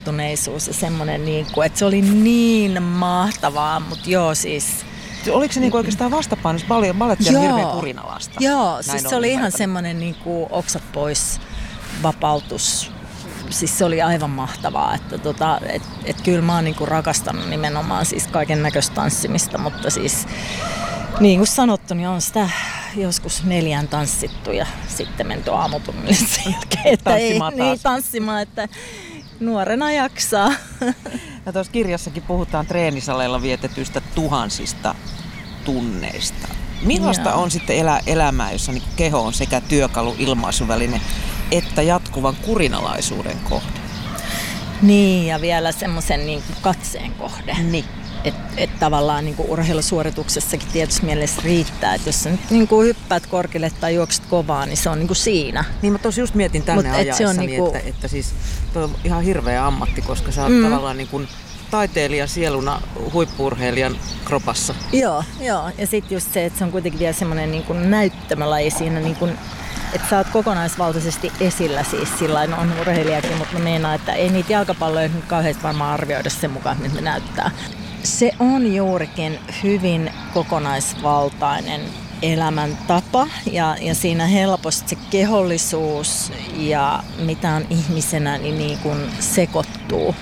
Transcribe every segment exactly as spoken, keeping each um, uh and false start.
tuneisuus ja semmoinen, niin kuin, että se oli niin mahtavaa, mutta joo siis... Oliko se niin oikeastaan vastapainossa? Baletti on hirveän kurinalaista. Joo, siis se oli ihan semmoinen niin kuin oksat pois vapautus. Siis se oli aivan mahtavaa, että tota, et, et kyllä mä oon niinku rakastanut nimenomaan siis kaiken näköistä tanssimista, mutta siis niin kuin sanottu, niin on sitä joskus neljään tanssittu ja sitten menty aamutunnille sen jälkeen, että ei niin tanssimaan, että nuorena jaksaa. Ja tuossa kirjassakin puhutaan treenisaleilla vietetyistä tuhansista tunneista. Millaista Joo. on sitten elää elämää, jossa niin keho on sekä työkalu, ilmaisuväline että jatkuvan kurinalaisuuden kohde? Niin, ja vielä semmoisen niin katseen kohde. Niin. Että et tavallaan niin urheilusuorituksessakin tietysti mielessä riittää, että jos sä nyt niin hyppäät korkealle tai juokset kovaa, niin se on niin siinä. Niin mä tosi just mietin tänne Mut ajaessani, niin kuin... että, että siis toi on ihan hirveä ammatti, koska sä oot mm. tavallaan niin kuin taiteilijan sieluna huippu-urheilijan kropassa. Joo, joo. Ja sitten just se, että se on kuitenkin vielä semmoinen niin kuin näyttämölaji siinä, niin kuin, että sä oot kokonaisvaltaisesti esillä siis sillain on urheilijakin, mutta mä meinaan, että ei niitä jalkapalloja nyt kauheasti varmaan arvioida sen mukaan, mitä ne näyttää. Se on juurikin hyvin kokonaisvaltainen elämäntapa ja, ja siinä helposti se kehollisuus ja mitä on ihmisenä niin, niin kuin sekoittuu.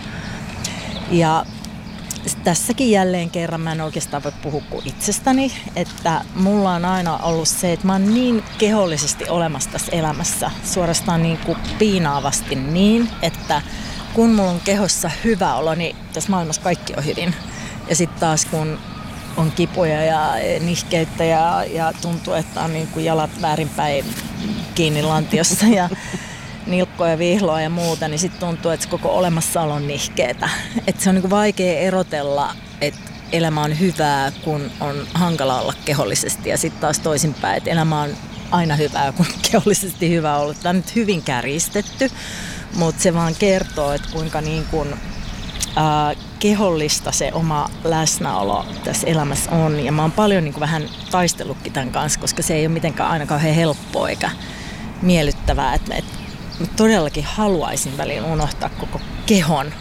Ja tässäkin jälleen kerran mä en oikeastaan voi puhua kuin itsestäni, että mulla on aina ollut se, että mä oon niin kehollisesti olemassa tässä elämässä, suorastaan niin kuin piinaavasti niin, että kun mulla on kehossa hyvä olo, niin tässä maailmassa kaikki on hyvin. Ja sitten taas kun on kipuja ja nihkeyttä ja, ja tuntuu, että on niin kuin jalat väärinpäin kiinni lantiossa ja nilkkoja, vihloa ja muuta, niin sitten tuntuu, että koko olemassaolo on nihkeetä. Että se on niin kuin vaikea erotella, että elämä on hyvää, kun on hankala olla kehollisesti. Ja sitten taas toisinpäin, että elämä on aina hyvää, kun kehollisesti hyvä olla. Tämä on nyt hyvin kärjistetty, mutta se vaan kertoo, että kuinka niin kuin, äh, kehollista se oma läsnäolo tässä elämässä on. Ja mä oon paljon niin kuin vähän taistellutkin tämän kanssa, koska se ei ole mitenkään aina kauhean helppoa eikä miellyttävää. Että et, mä todellakin haluaisin väliin unohtaa koko kehon.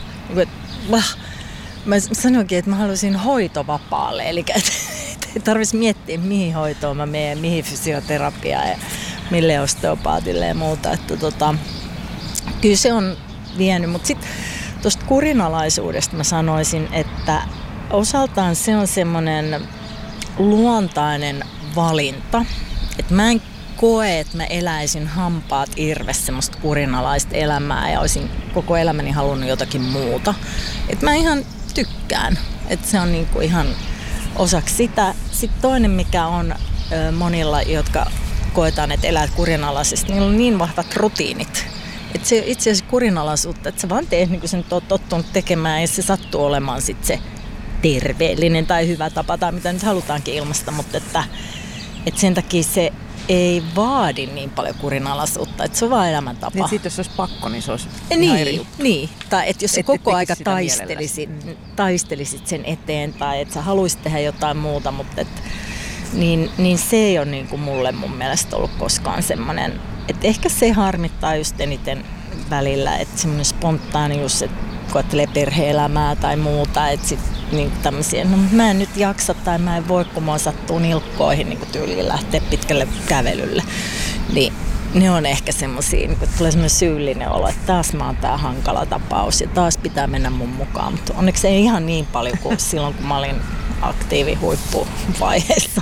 Mä sanoinkin, että mä haluaisin hoitovapaalle. Eli että ei tarvitsisi miettiä, mihin hoitoon mä menen, mihin fysioterapiaan ja mille osteopaatille ja muuta. Että tota, kyllä se on vienyt. Mutta sitten tuosta kurinalaisuudesta mä sanoisin, että osaltaan se on semmoinen luontainen valinta. Että mä en koe, että mä eläisin hampaat irves semmoista kurinalaista elämää ja olisin koko elämäni halunnut jotakin muuta. Että mä ihan tykkään, että se on niinku ihan osaksi sitä. Sitten toinen, mikä on ö, monilla, jotka koetaan, että elää kurinalaisesti, niillä on niin vahvat rutiinit. Että se itse asiassa kurinalaisuutta, että sä vaan teet niin kuin sä nyt oot tottunut tekemään ja se sattuu olemaan sitten se terveellinen tai hyvä tapa tai mitä nyt halutaankin ilmaista, mutta että, että sen takia se ei vaadi niin paljon kurinalaisuutta, että se on vaan elämäntapa. Niin sitten jos olisi pakko, niin se olisi niin, ihan eri juttu. Niin, tai että jos sä koko aika taistelisit, taistelisit sen eteen tai että sä haluaisit tehdä jotain muuta, mutta et, niin, niin se ei ole niin kuin mulle mun mielestä ollut koskaan semmoinen, että ehkä se harmittaa just eniten välillä, että semmoinen spontaanius, että kun ajattelee perhe-elämää tai muuta, että sit niin tämmöisiä, no mä en nyt jaksa tai mä en voi, kun mua sattuu nilkkoihin niin tyyliin lähteä pitkälle kävelylle. Niin ne on ehkä semmosia, niin kun tulee semmoinen syyllinen olo, että taas mä oon tää hankala tapaus ja taas pitää mennä mun mukaan. Mutta onneksi ei ihan niin paljon kuin silloin, kun mä olin aktiivi huippuvaiheessa.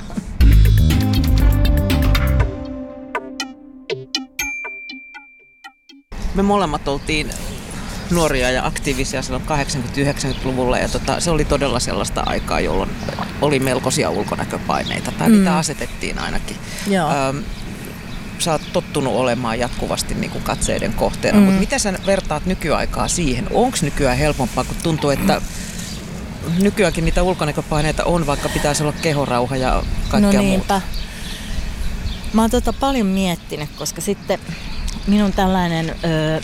Me molemmat oltiin nuoria ja aktiivisia silloin kahdeksankymmentä-yhdeksänkymmentäluvulla ja tota, se oli todella sellaista aikaa, jolloin oli melkoisia ulkonäköpaineita, tai mm. niitä asetettiin ainakin. Joo. Ähm, sä oot tottunut olemaan jatkuvasti niin kuin katseiden kohteena, mm. mutta miten sä vertaat nykyaikaa siihen? Onko nykyään helpompaa, kun tuntuu, että nykyäänkin niitä ulkonäköpaineita on, vaikka pitäisi olla kehorauha ja kaikkea no niinpä. muuta? Mä oon tota paljon miettinyt, koska sitten minun tällainen Öö,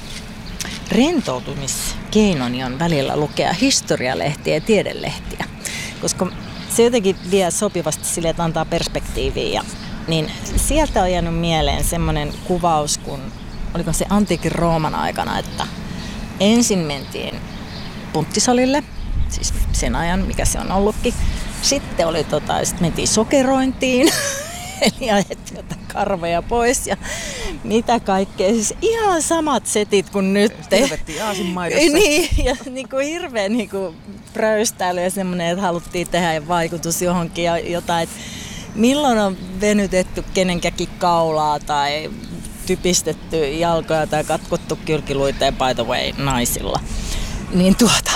rentoutumiskeinoni on välillä lukea historialehtiä ja tiedelehtiä, koska se jotenkin vie sopivasti sille, että antaa perspektiiviä. Ja, niin sieltä on jäänyt mieleen semmoinen kuvaus, kun oliko se antiikin Rooman aikana, että ensin mentiin punttisalille, siis sen ajan, mikä se on ollutkin. Sitten oli tota, sit mentiin sokerointiin, eli ajettiin jotain karvoja pois ja mitä kaikkea. Siis ihan samat setit kuin nyt. Hirvettiin aasinmaidossa. Niin, ja niinku hirveä niinku pröystäily ja semmoinen, että haluttiin tehdä vaikutus johonkin ja jotain. Milloin on venytetty kenenkäkin kaulaa tai typistetty jalkoja tai katkottu kylkiluiteen by the way naisilla. Niin tuota...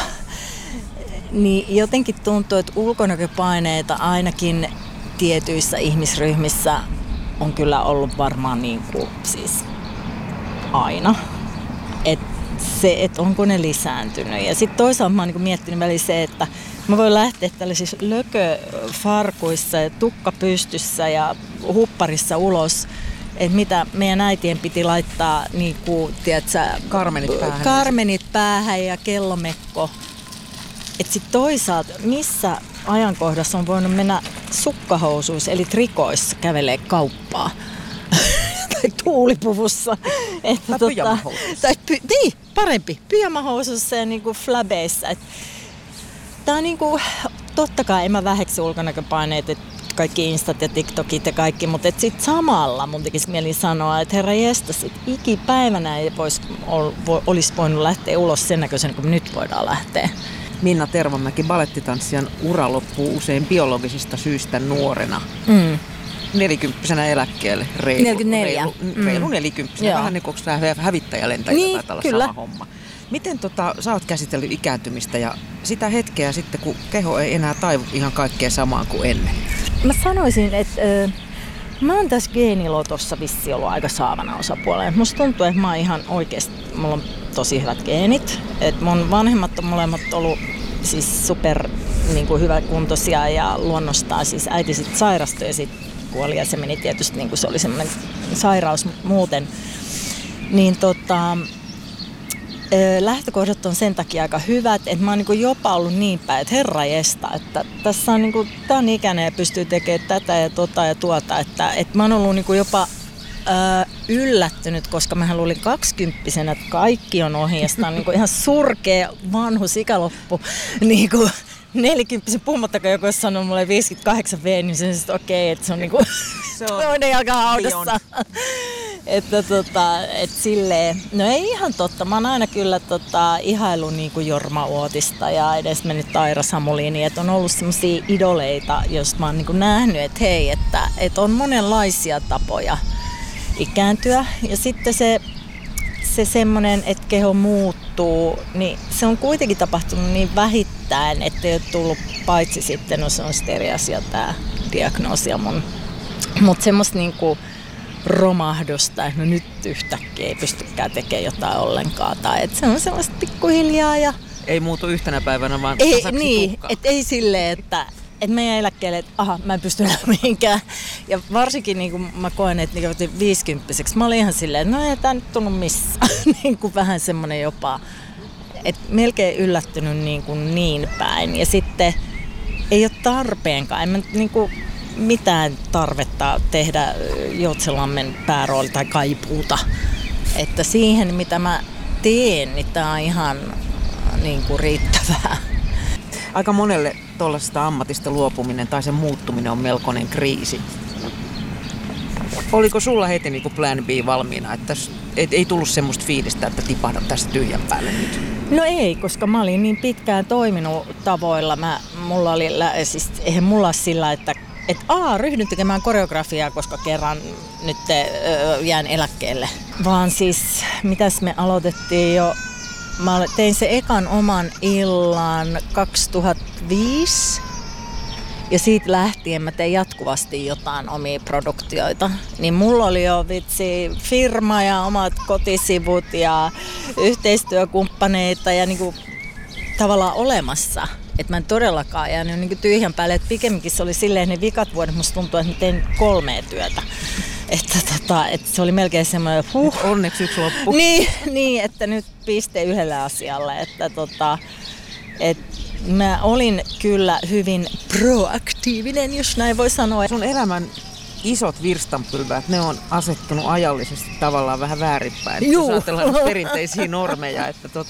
Niin jotenkin tuntuu, että ulkonäköpaineita ainakin tietyissä ihmisryhmissä on kyllä ollut varmaan niin kuin siis aina. Et se, että onko ne lisääntynyt. Ja sitten toisaalta mä oon niin kuin miettinyt väliin se, että mä voin lähteä tällaisissa lököfarkuissa ja tukka pystyssä ja hupparissa ulos. Että mitä meidän äitien piti laittaa niin kuin, tiedätkö, karmenit päähän. karmenit päähän ja kellomekko. Että sitten toisaalta, missä ajankohdassa on voinut mennä sukkahousuissa, eli trikoissa kävelee kauppaa. Tai tuulipuvussa. Että tai tota, pyjamahousuissa. Tai py, niin, parempi. Pyjamahousuissa ja niinku flabeissa. Tää on niinku, totta kai en mä väheksy ulkonäköpaineet, että kaikki Instat ja TikTokit ja kaikki, mutta sitten samalla mun tekisi mieli sanoa, että herra jestas, että ikipäivänä ei vois, ol, vo, olisi voinut lähteä ulos sen näköisen, kun nyt voidaan lähteä. Minna Tervamäki, balettitanssijan ura loppuu usein biologisista syistä nuorena. Mm. Nelikymppisenä eläkkeelle. Reilu, neljäkymmentäneljä. Reilu, reilu mm. nelikymppisenä. Joo. Vähän niin kuin hävittäjälentäjä niin, taitaa olla sama homma. Miten tota, sä oot käsitellyt ikääntymistä ja sitä hetkeä sitten, kun keho ei enää taivu ihan kaikkea samaan kuin ennen? Mä sanoisin, että äh, mä oon tässä geenilotossa vissi ollut aika saavana osapuolella. Musta tuntuu, että mä oon ihan oikeasti, mulla on tosi hyvät geenit. Et mun vanhemmat on molemmat ollut siis super niin kuin hyväkuntoisia ja luonnostaan. Siis äiti sit sairastui ja sit kuoli ja se meni tietysti niin kuin se oli semmoinen sairaus muuten. Niin tota, lähtökohdat on sen takia aika hyvät, että mä oon niin jopa ollut niin päin, että herra jesta, että tässä on niin kuin, tämän ikäinen ja pystyy tekemään tätä ja tota ja tuota, että, että mä oon ollut niin jopa ää, yllättynyt, koska mähän luulin kaksikymppisenä, että kaikki on ohi ja sitä on niin ihan surkea vanhus ikäloppu, niin kuin nelikymppisen puhumattakaan joku olisi sanonut mulle viisikymmentäkahdeksan vuotta, niin se on sitten okei, okay, että se on niin kuin toinen jalka haudassa. Että tota, et silleen, no ei ihan totta. Mä oon aina kyllä tota, ihaillut niinku Jorma Uotista ja edes mennyt Taira Samuliini, että on ollut semmosia idoleita, joista mä oon niinku nähnyt, että hei, että et on monenlaisia tapoja ikääntyä. Ja sitten se, se semmonen, että keho muuttuu, niin se on kuitenkin tapahtunut niin vähittäin, että ei ole tullut paitsi sitten, no se on sitten eri asia tää diagnoosi ja mun. Mut semmoista niinku romahdusta, että no nyt yhtäkkiä ei pystykään tekemään jotain ollenkaan. Tai että se on sellaista pikkuhiljaa ja... Ei muutu yhtenä päivänä, vaan ei, tasaksi niin, tukkaa. Et ei silleen, että et meidän eläkkeelle, että aha, mä en pysty enää mihinkään. Ja varsinkin niin kuin mä koen, että niin viisikymppiseksi mä olin ihan silleen, että no ei tää nyt tunnu missään. niin kuin vähän semmoinen jopa, että melkein yllättynyt niin, kuin niin päin. Ja sitten ei ole tarpeenkaan. En mä niin kuin mitään tarvetta tehdä Joutsenlammen päärooli tai kaipuuta. Että siihen, mitä mä teen, niin tää on ihan niin kuin riittävää. Aika monelle tuollaisesta ammatista luopuminen tai sen muuttuminen on melkoinen kriisi. Oliko sulla heti niin kuin plan B valmiina, että et, ei tullut semmoista fiilistä, että tipahdan tästä tyhjän päälle nyt? No ei, koska mä olin niin pitkään toiminut tavoilla. Mä, mulla oli, siis eihän mulla sillä, että että a, ryhdyn tekemään koreografiaa, koska kerran nyt öö, jään eläkkeelle. Vaan siis, mitäs me aloitettiin jo, mä tein se ekan oman illan kaksituhattaviisi. Ja siitä lähtien mä tein jatkuvasti jotain omia produktioita. Niin mulla oli jo vitsi firma ja omat kotisivut ja yhteistyökumppaneita ja niinku tavallaan olemassa. Että mä en todellakaan jäänyt niin tyhjän päälle, että pikemminkin se oli silleen ne vikat vuodet, musta tuntui, että mä tein kolmea työtä. Että, tota, että se oli melkein semmoinen, huh. Onneksi yksi loppu. Niin, niin, että nyt piste yhdelle asialle. Että, tota, että mä olin kyllä hyvin proaktiivinen, jos näin voi sanoa. Sun elämän isot virstanpylväät, ne on asettunut ajallisesti tavallaan vähän väärinpäin. Jos ajatellaan perinteisiä normeja, että tota,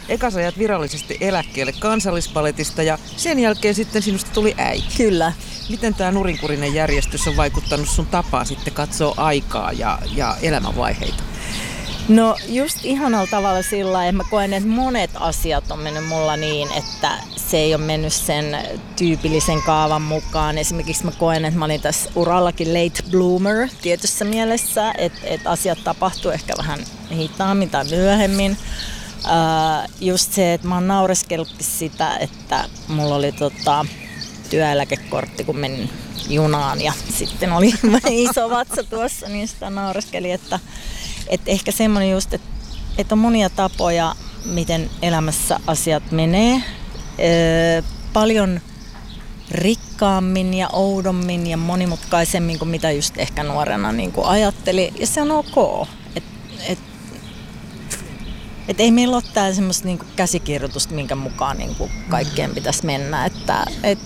eka sä jäät virallisesti eläkkeelle Kansallisballetista ja sen jälkeen sitten sinusta tuli äiti. Kyllä. Miten tämä nurinkurinen järjestys on vaikuttanut sun tapaan sitten katsoa aikaa ja, ja elämänvaiheita? No just ihanalla tavalla sillä, että mä koen, että monet asiat on mennyt mulla niin, että se ei ole mennyt sen tyypillisen kaavan mukaan. Esimerkiksi mä koen, että mä olin tässä urallakin late bloomer tietyssä mielessä, että, että asiat tapahtuu ehkä vähän hitaammin tai myöhemmin. Uh, just se, että mä oon naureskellutkin sitä, että mulla oli tota, työeläkekortti, kun menin junaan ja sitten oli iso vatsa tuossa, niin sitä naureskeli, että Että ehkä semmoinen just, että, että on monia tapoja, miten elämässä asiat menee. Öö, paljon rikkaammin ja oudommin ja monimutkaisemmin kuin mitä just ehkä nuorena niin kuin ajatteli. Ja se on ok. Et, et, et ei meillä ole täällä semmoista niin kuin käsikirjoitusta, minkä mukaan niin kuin kaikkeen pitäisi mennä. Että, et...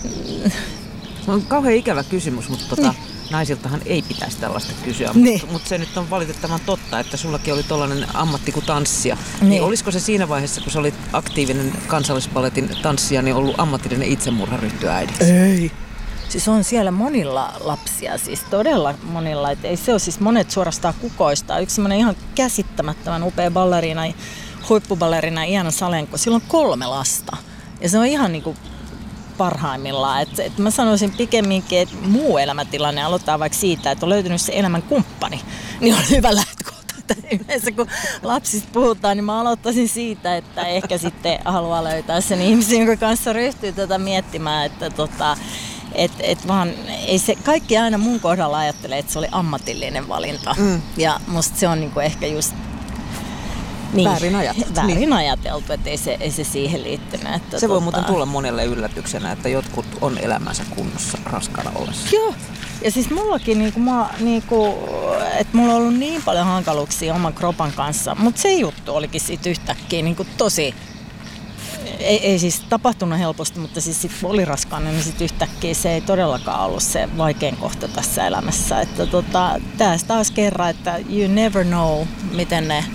Se on kauhean ikävä kysymys, mutta tota... Niin. Naisiltahan ei pitäisi tällaista kysyä, niin. mutta, mutta se nyt on valitettavan totta, että sullakin oli tollainen ammatti kuin tanssija. Niin. Niin olisiko se siinä vaiheessa, kun sä olit aktiivinen Kansallisballetin tanssija, niin ollut ammatillinen itsemurha ryhtyä äidiksi? Ei. Siis on siellä monilla lapsia, siis todella monilla. Et ei se ole siis monet suorastaan kukoistaa. Yksi semmoinen ihan käsittämättömän upea balleriina, huippuballerina Iana Salenko, sillä on kolme lasta. Ja se on ihan niinku parhaimmillaan. Et, et mä sanoisin pikemminkin, että muu elämäntilanne aloittaa vaikka siitä, että on löytynyt se elämän kumppani, niin on hyvä lähtökohta. Yleensä kun lapsista puhutaan, niin mä aloittaisin siitä, että ehkä sitten haluaa löytää sen ihmisen, jonka kanssa ryhtyy tätä miettimään, että tota, et, et vaan ei se, kaikki aina mun kohdalla ajattelee, että se oli ammatillinen valinta. Mm. Ja musta se on niinku ehkä just Niin, väärin ajateltu. Väärin niin. ajateltu, että ei se, ei se siihen liittynyt. Että se voi tota... muuten tulla monelle yllätyksenä, että jotkut on elämänsä kunnossa raskaana ollessa. Joo. Ja siis mullakin, niinku, mä, niinku, että mulla on ollut niin paljon hankaluuksia oman kropan kanssa, mutta se juttu olikin siitä yhtäkkiä niinku tosi, ei, ei siis tapahtunut helposti, mutta siis sit oli raskaana, niin sit yhtäkkiä se ei todellakaan ollut se vaikein kohta tässä elämässä. Että tota, tässä taas kerran, että you never know, miten ne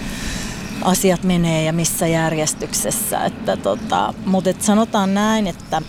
asiat menee ja missä järjestyksessä. Että tota, mutta et sanotaan näin, että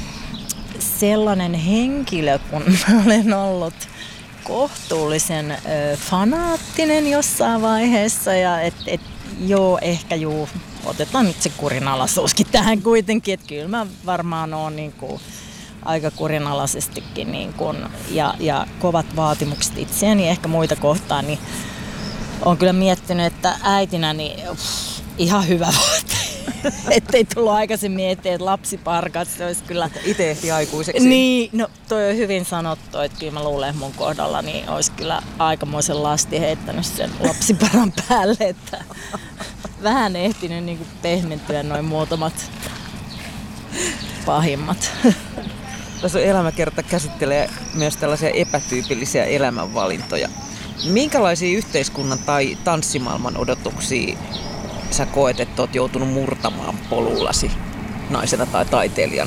sellainen henkilö, kun olen ollut kohtuullisen ö, fanaattinen jossain vaiheessa ja et, et, joo, ehkä juu, otetaan nyt se kurinalaisuuskin tähän kuitenkin, että kyllä mä varmaan oon niinku aika kurinalaisestikin niinku, ja, ja kovat vaatimukset itseäni ehkä muita kohtaan, niin olen kyllä miettinyt, että äitinä niin, uff, ihan hyvä vaate. Ettei tullut aikaisemmin eteen, että lapsiparkat, se olisi kyllä... Itse ehti aikuiseksi. Niin, no toi on hyvin sanottu, että kyllä mä luulen, että mun kohdalla niin olisi kyllä aikamoisen lasti heittänyt sen lapsiparan päälle, että vähän ehtinyt niin kuin pehmentyä noin muutamat pahimmat. Tässä elämäkerta käsittelee myös tällaisia epätyypillisiä elämänvalintoja. Minkälaisia yhteiskunnan tai tanssimaailman odotuksia sä koet, että oot joutunut murtamaan polullasi naisena tai taiteilijana?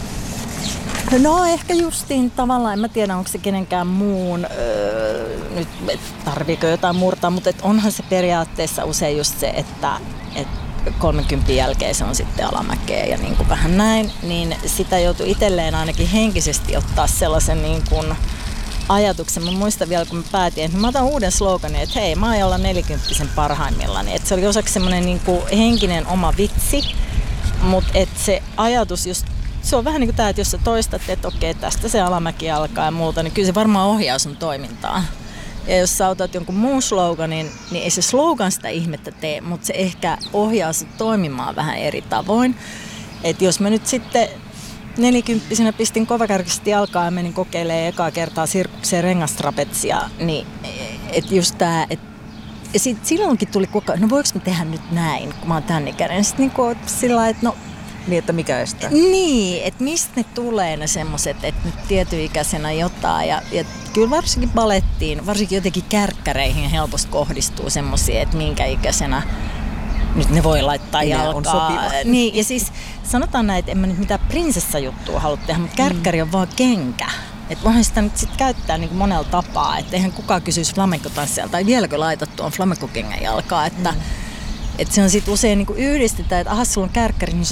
No ehkä justiin tavallaan, en mä tiedä onko se kenenkään muun, öö, nyt tarviiko jotain murtaa, mutta et onhan se periaatteessa usein just se, että et kolmenkymmenen jälkeen se on sitten alamäkeä ja niin kuin vähän näin, niin sitä joutuu itselleen ainakin henkisesti ottaa sellaisen niin kuin ajatuksen. Mä muistan vielä, kun mä päätin, että mä otan uuden sloganin, että hei, mä aion olla nelikymppisen parhaimmillani. Että se oli osaksi semmoinen niin kuin henkinen oma vitsi, mutta että se ajatus just, se on vähän niin kuin tämä, että jos sä toistat, että okei, tästä se alamäki alkaa ja muuta, niin kyllä se varmaan ohjaa sun toimintaa. Ja jos sä otat jonkun muun sloganin, niin ei se slogan sitä ihmettä tee, mutta se ehkä ohjaa sut toimimaan vähän eri tavoin. Että jos mä nyt sitten nelikymppisenä pistin kovakärkisesti jalkaa ja menin kokeilemaan ekaa kertaa sirkukseen rengastrapetsia, niin et just tää, et ja sit silloinkin tuli koko no voiko mä tehdä nyt näin, kun mä oon tän ikäinen. Sitten niinku sillä lailla, että no niin, että mikä estää? Niin, että mistä ne tulee ne semmoset, että nyt tietyikäisenä jotain. Ja, ja kyllä varsinkin balettiin, varsinkin jotenkin kärkkäreihin helposti kohdistuu semmosia, että minkä ikäisenä nyt ne voi laittaa jalkaa. On sopiva. Niin, ja siis sanotaan näin, että en mä nyt mitään prinsessajuttua halua tehdä, mutta kärkkäri on vaan kenkä. Että voihan sitä nyt sit käyttää niin kuin monella tapaa, että eihän kukaan kysyisi flamenco-tanssijalta, tai vieläkö laitat tuon flamenco-kengän jalkaa, että mm. että se on sitten usein niin kuin yhdistetään, että aha, sulla on kärkkäri, niin